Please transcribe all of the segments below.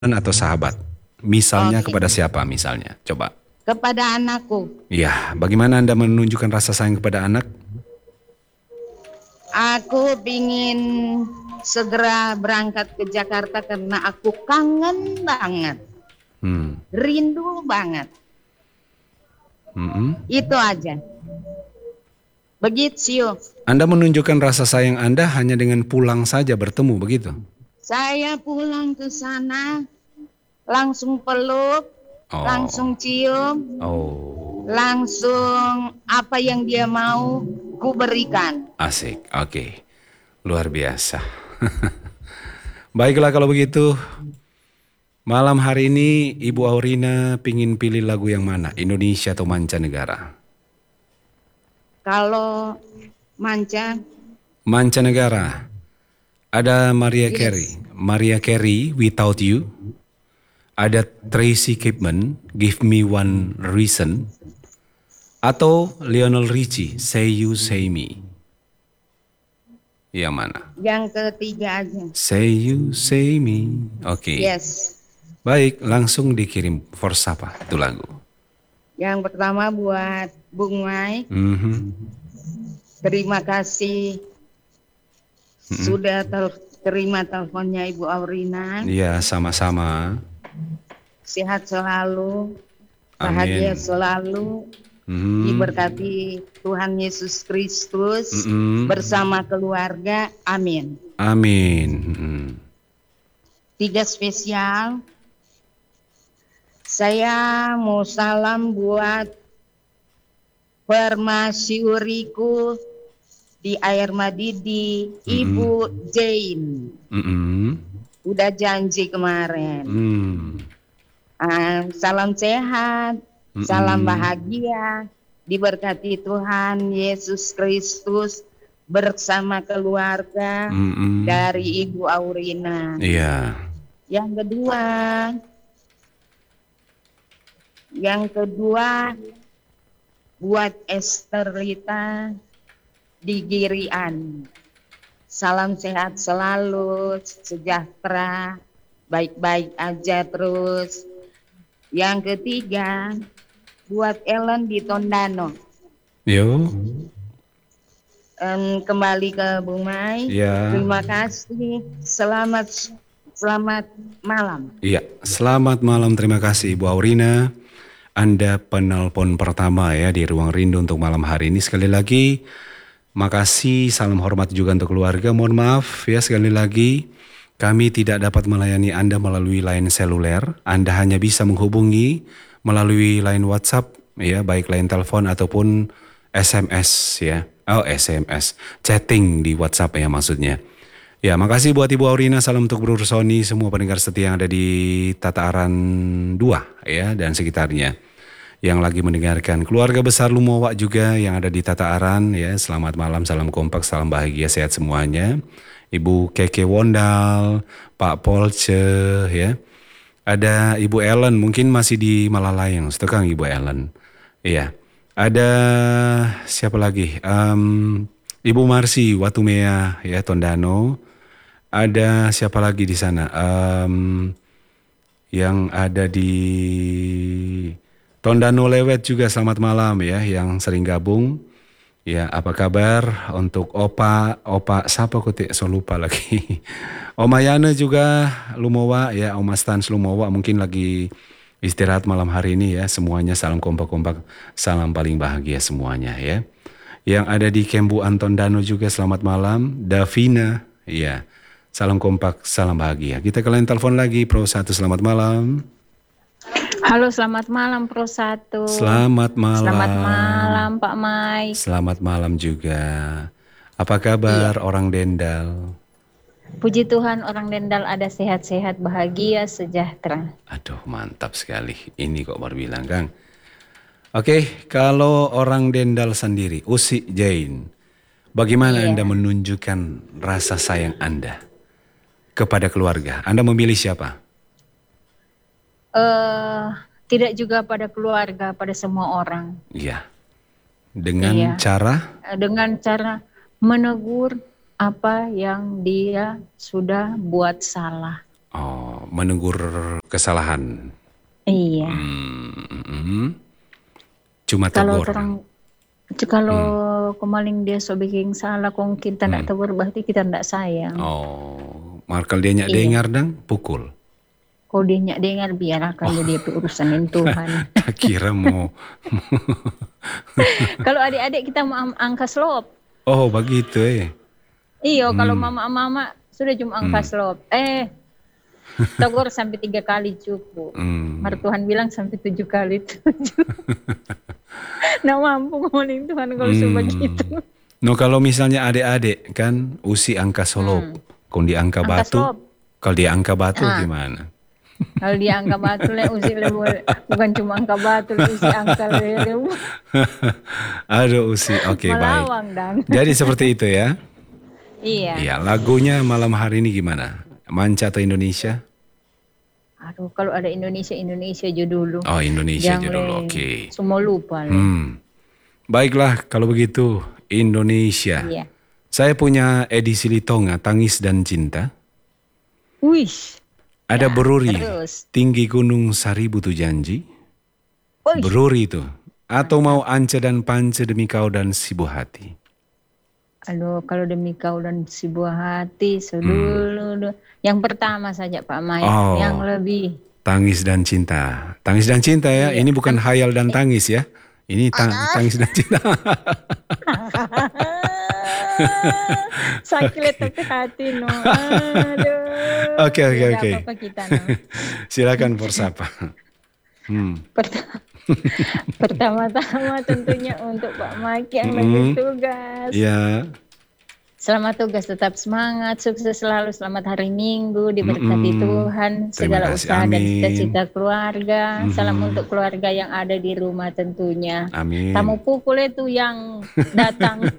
atau sahabat? Misalnya Oke, kepada siapa misalnya? Coba. kepada anakku. Ya, bagaimana Anda menunjukkan rasa sayang kepada anak? Aku ingin segera berangkat ke Jakarta karena aku kangen banget, Hmm. rindu banget. Mm-mm. Itu aja. Begitu. Anda menunjukkan rasa sayang Anda hanya dengan pulang saja bertemu begitu? Saya pulang ke sana, langsung peluk, Oh, langsung cium, oh, langsung apa yang dia mau, ku berikan. asik. Oke, luar biasa. Baiklah kalau begitu, malam hari ini Ibu Aurina pingin pilih lagu yang mana? Indonesia atau mancanegara? Kalau manca, Mancanegara. Ada yes. Maria Carey, Without You. Ada Tracy Chapman, Give Me One Reason. Atau Lionel Richie, Say You, Say Me. Yang mana? Yang ketiga aja. Say You, Say Me. Oke. Yes. Baik, langsung dikirim for Sapa itu lagu. Yang pertama buat Bung Mai. Mhm. Terima kasih Mhm. sudah terima teleponnya Ibu Aurina. Iya, sama-sama. Sehat selalu, bahagia Amin. selalu, Mhm. diberkati Tuhan Yesus Kristus Mhm. bersama keluarga. Amin. Amin. Mhm. Tiga spesial. Saya mau salam buat permasyuriku di Air Madidi, Mhm. Ibu Jane. Mhm. Udah janji kemarin. Mhm. Salam sehat, salam Mhm. bahagia, diberkati Tuhan Yesus Kristus bersama keluarga Mhm. dari Ibu Aurina. Iya. Yang kedua, buat Esther Rita di Girian. Salam sehat selalu, sejahtera, baik-baik aja terus. Yang ketiga, buat Ellen di Tondano. Yo. Kembali ke Bung Mai. Ya. Terima kasih. Selamat malam. Iya. Selamat malam. Terima kasih Ibu Aurina. Anda penelpon pertama ya di Ruang Rindu untuk malam hari ini. Sekali lagi, makasih, salam hormat juga untuk keluarga. Mohon maaf ya sekali lagi, kami tidak dapat melayani Anda melalui line seluler. Anda hanya bisa menghubungi melalui line WhatsApp, ya baik line telepon ataupun SMS ya. Oh SMS, chatting di WhatsApp ya maksudnya. Ya, makasih buat Ibu Aurina, salam untuk Bro Sony, semua pendengar setia yang ada di Tataran 2 ya dan sekitarnya. Yang lagi mendengarkan keluarga besar Lumowa juga yang ada di Tataran ya. Selamat malam, salam kompak, salam bahagia, sehat semuanya. Ibu Keke Wondal, Pak Polce ya. Ada Ibu Ellen, mungkin masih di Malalayang, setekang Ibu Ellen. Iya. Ada siapa lagi? Ibu Marsi Watumea ya Tondano. Ada siapa lagi di sana? Yang ada di Tondano Lewet juga selamat malam ya yang sering gabung. Ya, apa kabar untuk Opa siapa kok so lupa lagi. Oma Yana juga Lumowa ya, Oma Stans Lumowa mungkin lagi istirahat malam hari ini ya. Semuanya salam kompak-kompak, salam paling bahagia semuanya ya. Yang ada di Kembu Anton Dano juga selamat malam. Davina, ya. Salam kompak, salam bahagia. Kita ke line telepon lagi, Pro 1 selamat malam. Halo, selamat malam Pro 1. Selamat Selamat malam. malam Pak Mai. Selamat malam juga. Apa kabar Iya, orang Dendal? puji Tuhan orang Dendal ada sehat-sehat, bahagia, sejahtera. Aduh mantap sekali. Ini kok baru bilang Kang. Oke, kalau orang Dendal sendiri, Usi Jain, bagaimana Anda Iya, menunjukkan rasa sayang Anda kepada keluarga? Anda memilih siapa? eh tidak juga pada keluarga, pada semua orang. Iya, dengan Iya, cara dengan cara menegur apa yang dia sudah buat salah. oh menegur kesalahan. Iya. Cuma Kalau tegur. kalau kemaling dia so bikin salah, kong kita ndak tegur berarti kita ndak sayang. Oh, markal dia nyak Iya. dengar dang pukul. Kau dia nyak dengar biar akan jadi urusan Tuhan. Tak kira mau. Kalau adik-adik kita mau angka slop. Oh, begitu Iya, kalau mama sudah cuma angka slop. Tegur sampai 3 kali cukup. Tuhan bilang sampai 7 kali 7. Nah mampu ngomongin Tuhan kalau begitu. No, kalau misalnya adik-adik kan usi angka solop. Kalau di angka Angka batu. slop. Kalau di angka batu gimana? Kalau dia angka batu usi bukan cuma angka batu, usi angka Aduh usi, oke baik. melawang dang. Jadi seperti itu ya. Iya. Iya, lagunya malam hari ini gimana? Manca atau Indonesia? Aduh, kalau ada Indonesia aja dulu. Oh, Indonesia aja Jangan dulu, oke. Semua lupa. Baiklah, kalau begitu Indonesia. Iya. Saya punya edisi Litonga, Tangis dan Cinta. Wih. Ada Beruri, terus. Tinggi Gunung Saribu Tu Janji. Wih. Beruri itu. Atau mau Ance dan Pance demi kau dan si buah hati. Aduh, kalau demi kau dan si buah hati, dulu. Yang pertama saja Pak Mai, yang lebih. Tangis dan Cinta. Tangis dan Cinta ya, ini bukan hayal dan tangis ya. Ini tangis dan cinta. Sakit tapi hati no. Aduh. Oke. Apa kita no. Silakan Forsapa. Pertama-tama tentunya untuk Pak Maki yang lagi tugas. Ya. Selamat tugas, tetap semangat, sukses selalu, selamat hari Minggu, diberkati Tuhan, segala kasih, usaha dan amin. cita-cita keluarga. Salam untuk keluarga yang ada di rumah tentunya. Amin. Tamu pukul itu yang datang.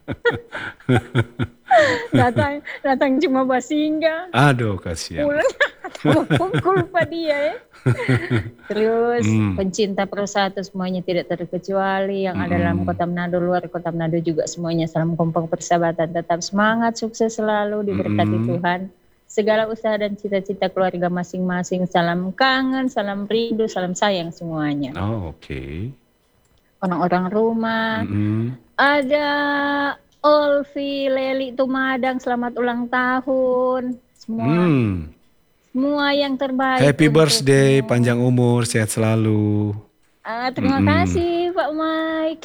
datang cuma basingga. Aduh, kasihan. Pulang pukul Pak dia ya. Terus pencinta persatu semuanya tidak terkecuali yang ada dalam Kota Manado, luar Kota Manado juga semuanya salam kompak persahabatan, tetap semangat, sukses selalu, diberkati Tuhan. Segala usaha dan cita-cita keluarga masing-masing, salam kangen, salam rindu, salam sayang semuanya. Oh, oke. Orang-orang rumah, ada Olvi, Leli, Tumadang, selamat ulang tahun. Semua yang terbaik. Happy birthday, panjang umur, sehat selalu. Terima kasih Pak Mike.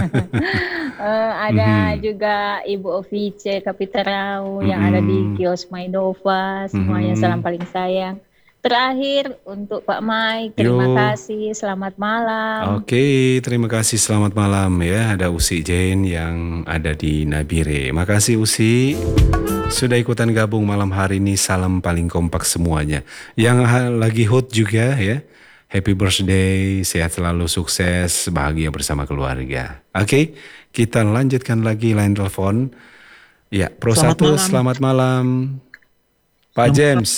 Ada juga Ibu Ovice Kapitarau yang ada di kios Maidova. Semuanya salam paling sayang. Terakhir untuk Pak Mike, terima kasih, selamat malam. Oke, terima kasih, selamat malam ya. Ada Usi Jane yang ada di Nabire. Makasih Usi. Sudah ikutan gabung malam hari ini, salam paling kompak semuanya. Yang lagi hot juga ya, happy birthday, sehat selalu, sukses, bahagia bersama keluarga. Oke, kita lanjutkan lagi line telepon. Ya, Pro 1, selamat malam. Pak James.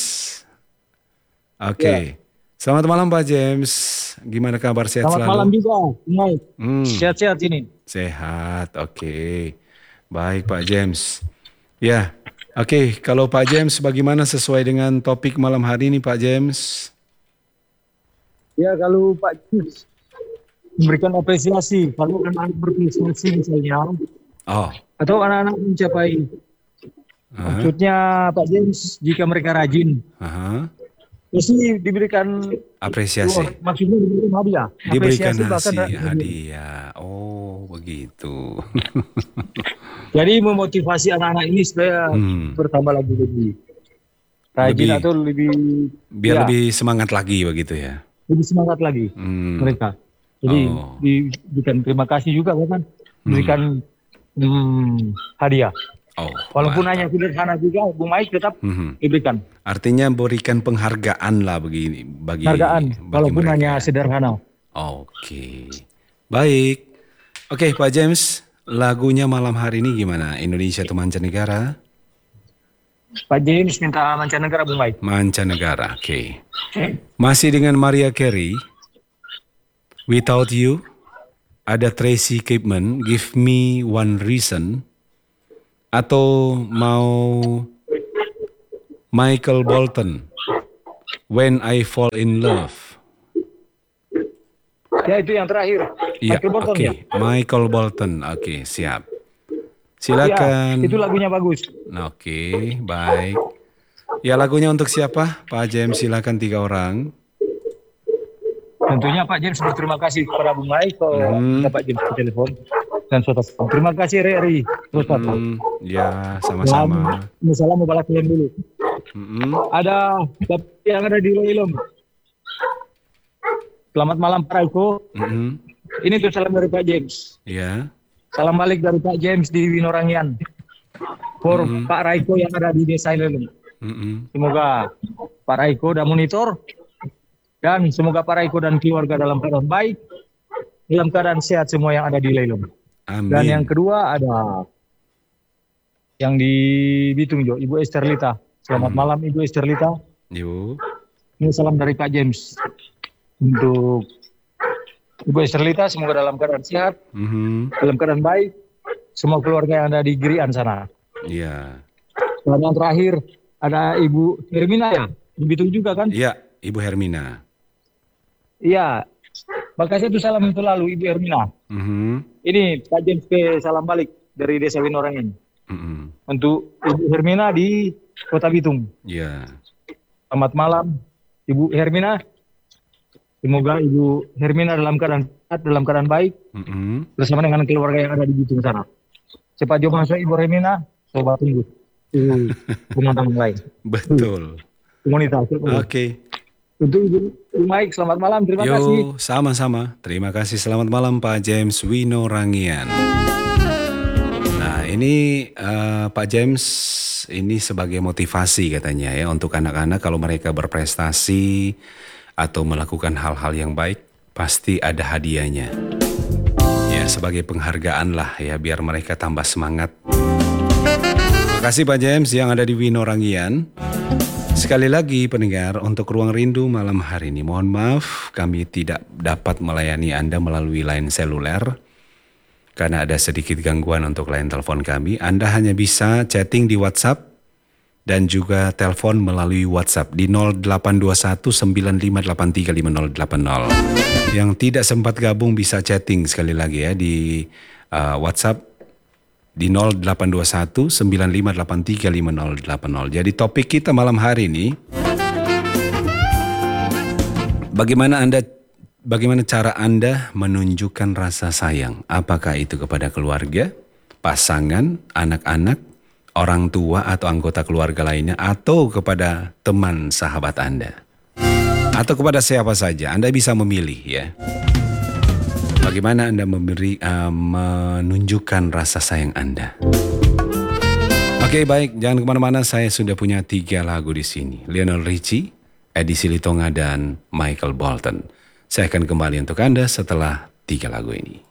Oke, selamat malam Pak James. Gimana kabar, sehat selalu? Selamat malam juga, Mike. Sehat-sehat ini. Sehat, oke. Baik Pak James. Ya. Oke, kalau Pak James bagaimana sesuai dengan topik malam hari ini Pak James? Ya, kalau Pak James memberikan apresiasi, kalau anak-anak berprestasi misalnya, atau anak-anak mencapai, maksudnya Pak James jika mereka rajin, mesti diberikan apresiasi. Maksudnya diberikan hadiah. Diberikan hadiah. Oh, begitu. Jadi memotivasi anak-anak ini supaya bertambah lagi lebih rajin atau lebih biar lebih semangat lagi begitu ya. Lebih semangat lagi mereka. Jadi diberikan terima kasih juga kan, berikan hadiah. Walaupun hanya sederhana juga, Bu Mike tetap diberikan. Artinya berikan penghargaan lah bagi walaupun mereka. Hanya sederhana. Oke. Baik. Oke, Pak James, lagunya malam hari ini gimana? Indonesia atau mancanegara? Pak James minta mancanegara, Bu Mike. Mancanegara, oke. Masih dengan Mariah Carey, Without You. Ada Tracy Chapman, Give Me One Reason. Atau mau Michael Bolton, When I Fall in Love. Ya itu yang terakhir. Iya, Michael Bolton ya. Michael Bolton. Oke, siap. Silakan. Ya, itu lagunya bagus. Oke, baik. Ya, lagunya untuk siapa? Pak James, silakan 3 orang. Tentunya Pak James berterima kasih kepada Bung Michael, Pak James ke telepon dan saudara. Terima kasih Reri. Ya, sama-sama. Misalnya mau balas dulu. Ada yang ada di Loilom. Selamat malam Pak Raiko. Ini tuh salam dari Pak James. Ya. Salam balik dari Pak James di Winorangian. For Pak Raiko yang ada di Desa Loilom. Semoga Pak Raiko dan monitor dan semoga Pak Raiko dan keluarga dalam keadaan baik, dalam keadaan sehat semua yang ada di Loilom. Amin. Dan yang kedua ada yang di Bitung Jo, Ibu Esterlita. Selamat malam Ibu Esterlita. Yo. Ini salam dari Pak James untuk Ibu Esterlita, semoga dalam keadaan sehat, dalam keadaan baik, semua keluarga yang ada di Girian sana. Iya. Dan yang terakhir ada Ibu Hermina ya, di Bitung juga kan? Iya, Ibu Hermina. Iya, makasih itu salam itu lalu Ibu Hermina. Ini Pak James ke salam balik dari Desa Winorangen. Untuk Ibu Hermina di Kota Bitung. Iya. Selamat malam Ibu Hermina. Semoga Ibu Hermina dalam keadaan sehat, dalam keadaan baik, bersama dengan keluarga yang ada di Bitung sana. Cepat jauh masuk Ibu Hermina, coba tunggu. Teman-teman lain. Betul. Komunitas. Oke. Untuk Ibu Mike, selamat malam. Terima kasih. Sama-sama. Terima kasih. Selamat malam Pak James Winorangian. Nah ini Pak James ini sebagai motivasi katanya ya untuk anak-anak kalau mereka berprestasi atau melakukan hal-hal yang baik pasti ada hadiahnya. Ya sebagai penghargaan lah ya biar mereka tambah semangat. Terima kasih Pak James yang ada di Winorangian. Sekali lagi pendengar untuk Ruang Rindu malam hari ini mohon maaf kami tidak dapat melayani Anda melalui line seluler karena ada sedikit gangguan untuk line telepon kami. Anda hanya bisa chatting di WhatsApp dan juga telepon melalui WhatsApp di 082195835080. Yang tidak sempat gabung bisa chatting sekali lagi ya di WhatsApp di 082195835080. Jadi topik kita malam hari ini bagaimana cara Anda menunjukkan rasa sayang? Apakah itu kepada keluarga, pasangan, anak-anak, orang tua atau anggota keluarga lainnya, atau kepada teman sahabat Anda, atau kepada siapa saja? Anda bisa memilih ya. Bagaimana Anda menunjukkan rasa sayang Anda? Oke, baik, jangan kemana-mana. Saya sudah punya 3 lagu di sini. Lionel Richie, Eddie Silitonga, dan Michael Bolton. Saya akan kembali untuk Anda setelah 3 lagu ini.